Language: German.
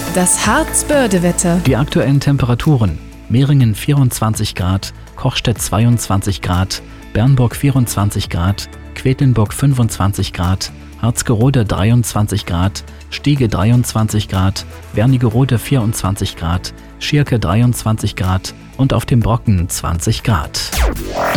Das Harzbörde-Wetter. Die aktuellen Temperaturen: Meringen 24 Grad, Kochstedt 22 Grad, Bernburg 24 Grad, Quedlinburg 25 Grad, Harzgerode 23 Grad, Stiege 23 Grad, Wernigerode 24 Grad, Schierke 23 Grad und auf dem Brocken 20 Grad.